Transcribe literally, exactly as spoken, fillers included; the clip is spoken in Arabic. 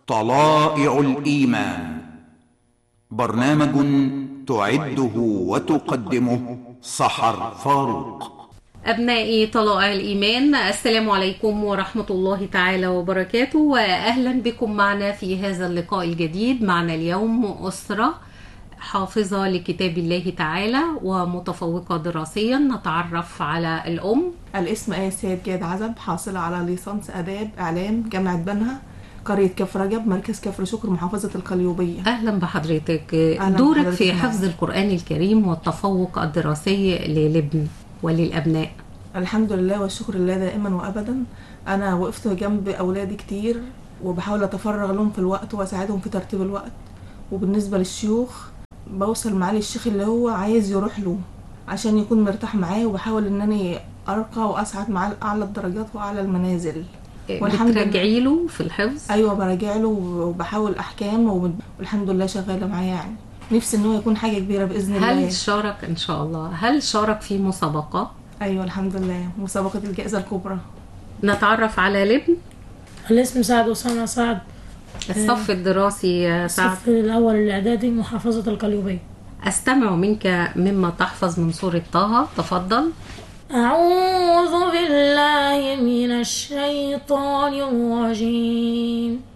طلائع الإيمان، برنامج تعده وتقدمه سحر فاروق. أبنائي طلائع الإيمان، السلام عليكم ورحمة الله تعالى وبركاته، وأهلا بكم معنا في هذا اللقاء الجديد. معنا اليوم أسرة حافظة لكتاب الله تعالى ومتفوقة دراسيا. نتعرف على الأم. الاسم آية سيد جاد عزب، حاصلة على ليسانس آداب إعلام جامعة بنها، قرية كفر رجب، مركز كفر شكر، محافظة القليوبية. أهلا بحضرتك. أهلا دورك بحضرتك في معنا. حفظ القرآن الكريم والتفوق الدراسي للابن وللأبناء. الحمد لله والشكر لله دائما وأبدا. أنا وقفت جنب أولادي كتير وبحاول أتفرغ لهم في الوقت وأساعدهم في ترتيب الوقت. وبالنسبة للشيوخ بوصل معالي الشيخ اللي هو عايز يروح له عشان يكون مرتاح معاه، وبحاول إنني أرقى وأسعد معاه لأعلى الدرجات وأعلى المنازل. بتراجعي له في الحفظ؟ ايوه براجع له وبحاول احكام، والحمد لله شغاله معاه. يعني نفسي ان هو يكون حاجه كبيره باذن الله. هل شارك ان شاء الله هل شارك في مسابقه؟ ايوه الحمد لله، مسابقه الجائزه الكبرى. نتعرف على الابن. الاسم سعد أسامة سعد، الصف الدراسي يا سعد. الصف الاول الاعدادي، محافظه القليوبيه. استمع منك مما تحفظ من سوره طه، تفضل. أعوذ بالله من الشيطان الرجيم.